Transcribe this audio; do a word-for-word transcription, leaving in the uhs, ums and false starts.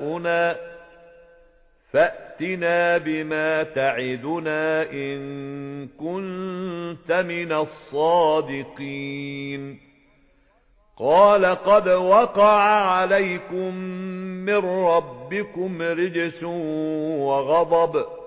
آباؤنا فأتنا بما تعدنا إن كنت من الصادقين. قال قد وقع عليكم من ربكم رجس وغضب